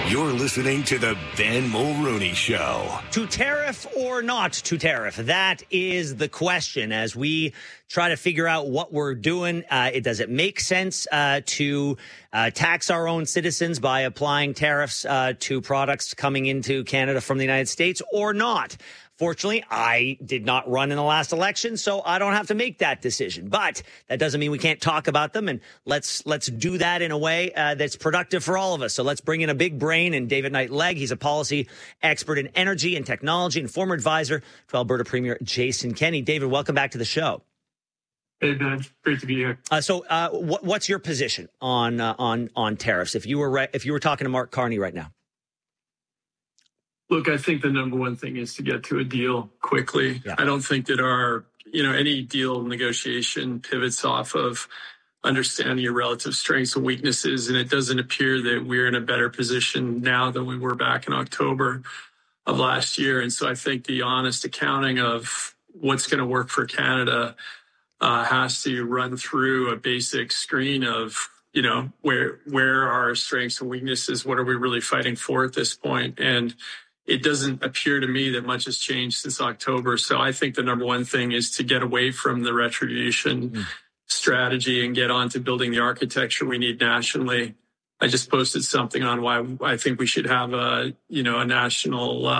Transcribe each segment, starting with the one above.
You're listening to the Ben Mulrooney Show. To tariff or not to tariff? That is the question as we try to figure out what we're doing. Does it make sense to tax our own citizens by applying tariffs to products coming into Canada from the United States or not? Fortunately, I did not run in the last election, so I don't have to make that decision. But that doesn't mean we can't talk about them, and let's do that in a way that's productive for all of us. So let's bring in a big brain and David Knight-Legg. He's a policy expert in energy and technology and former advisor to Alberta Premier Jason Kenney. David, welcome back to the show. Hey, Ben. Great to be here. What's your position on tariffs? If you were talking to Mark Carney right now. Look, I think the number one thing is to get to a deal quickly. Yeah. I don't think that any deal negotiation pivots off of understanding your relative strengths and weaknesses. And it doesn't appear that we're in a better position now than we were back in October of last year. And so I think the honest accounting of what's going to work for Canada has to run through a basic screen of, where are our strengths and weaknesses? What are we really fighting for at this point? And it doesn't appear to me that much has changed since October. So I think the number one thing is to get away from the retribution strategy and get on to building the architecture we need nationally. I just posted something on why I think we should have a national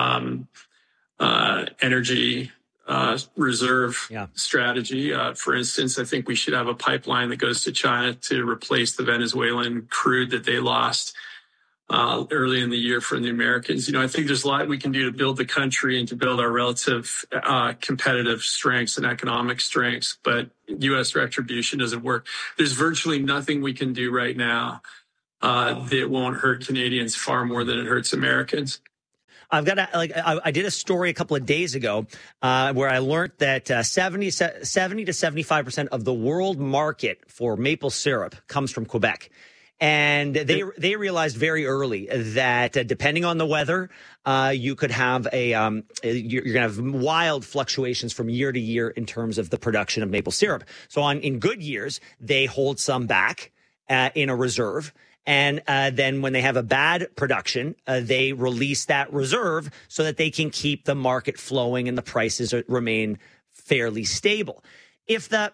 energy reserve strategy. For instance, I think we should have a pipeline that goes to China to replace the Venezuelan crude that they lost early in the year from the Americans. I think there's a lot we can do to build the country and to build our relative competitive strengths and economic strengths, but U.S. retribution doesn't work. There's virtually nothing we can do right now that won't hurt Canadians far more than it hurts Americans. I did a story a couple of days ago where I learned that 70 to 75% of the world market for maple syrup comes from Quebec. And they realized very early that depending on the weather, you could have you're going to have wild fluctuations from year to year in terms of the production of maple syrup. So in good years, they hold some back in a reserve. And then when they have a bad production, they release that reserve so that they can keep the market flowing and the prices remain fairly stable. If the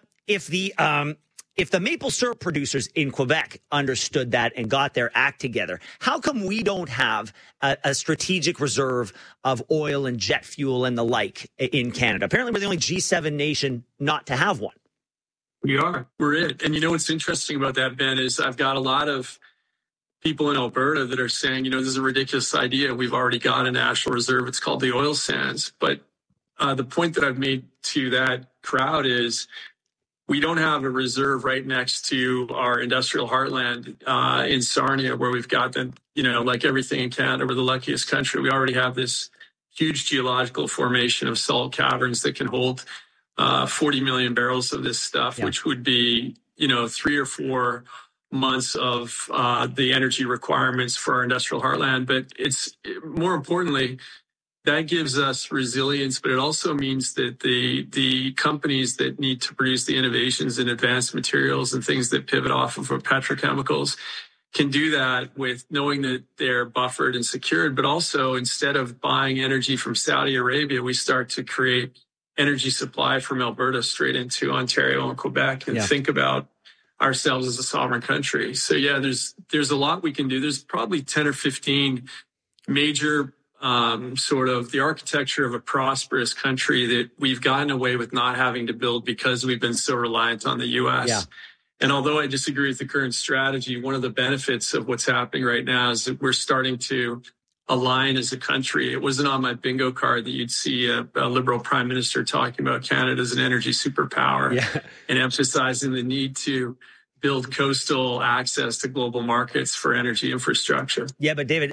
maple syrup producers in Quebec understood that and got their act together, how come we don't have a strategic reserve of oil and jet fuel and the like in Canada? Apparently, we're the only G7 nation not to have one. We are. We're it. And what's interesting about that, Ben, is I've got a lot of people in Alberta that are saying, this is a ridiculous idea. We've already got a national reserve. It's called the oil sands. But the point that I've made to that crowd is, we don't have a reserve right next to our industrial heartland in Sarnia, where we've got them, like everything in Canada, we're the luckiest country. We already have this huge geological formation of salt caverns that can hold 40 million barrels of this stuff, which would be, 3 or 4 months of the energy requirements for our industrial heartland. But it's more importantly, that gives us resilience, but it also means that the companies that need to produce the innovations in advanced materials and things that pivot off of our petrochemicals can do that with knowing that they're buffered and secured. But also, instead of buying energy from Saudi Arabia, we start to create energy supply from Alberta straight into Ontario and Quebec and think about ourselves as a sovereign country. So, there's a lot we can do. There's probably 10 or 15 major sort of the architecture of a prosperous country that we've gotten away with not having to build because we've been so reliant on the U.S. Yeah. And although I disagree with the current strategy, one of the benefits of what's happening right now is that we're starting to align as a country. It wasn't on my bingo card that you'd see a Liberal Prime Minister talking about Canada as an energy superpower and emphasizing the need to build coastal access to global markets for energy infrastructure. Yeah, but David,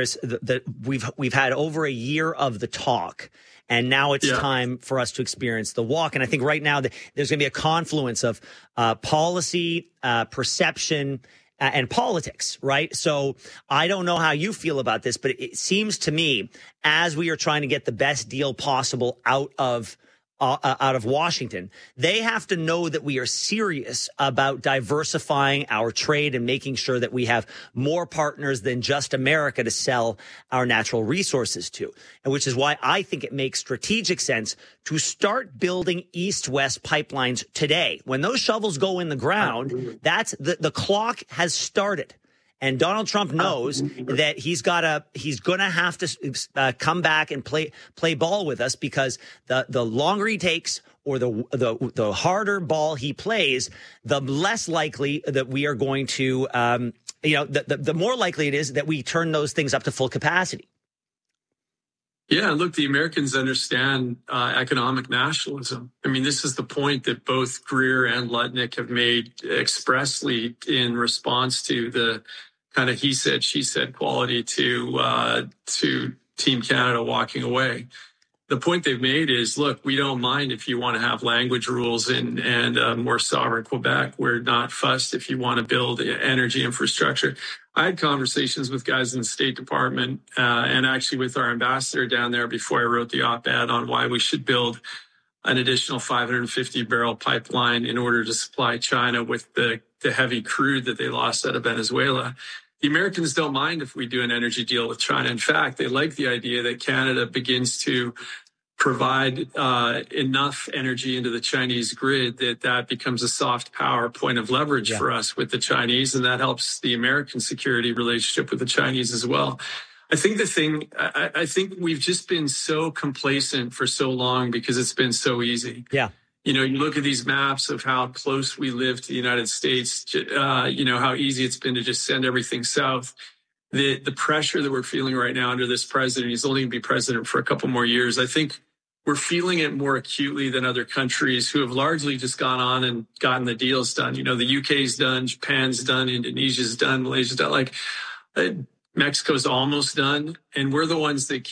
we've had over a year of the talk, and now it's time for us to experience the walk. And I think right now there's going to be a confluence of policy, perception, and politics, right? So I don't know how you feel about this, but it seems to me, as we are trying to get the best deal possible out of out of Washington, they have to know that we are serious about diversifying our trade and making sure that we have more partners than just America to sell our natural resources to. And which is why I think it makes strategic sense to start building east-west pipelines today. When those shovels go in the ground, that's the clock has started. And Donald Trump knows that he's going to have to come back and play ball with us, because the longer he takes, or the harder ball he plays, the less likely that we are going to, the more likely it is that we turn those things up to full capacity. Yeah, look, the Americans understand economic nationalism. I mean, this is the point that both Greer and Lutnick have made expressly in response to the kind of he said, she said quality to Team Canada walking away. The point they've made is, look, we don't mind if you want to have language rules and more sovereign Quebec. We're not fussed if you want to build energy infrastructure. I had conversations with guys in the State Department and actually with our ambassador down there before I wrote the op-ed on why we should build an additional 550-barrel pipeline in order to supply China with the heavy crude that they lost out of Venezuela. The Americans don't mind if we do an energy deal with China. In fact, they like the idea that Canada begins to provide enough energy into the Chinese grid that becomes a soft power point of leverage for us with the Chinese, and that helps the American security relationship with the Chinese as well. I think we've just been so complacent for so long because it's been so easy. Yeah. You know, you look at these maps of how close we live to the United States, how easy it's been to just send everything south. The pressure that we're feeling right now under this president, he's only going to be president for a couple more years. I think we're feeling it more acutely than other countries who have largely just gone on and gotten the deals done. You know, the UK's done, Japan's done, Indonesia's done, Malaysia's done. Mexico's almost done. And we're the ones that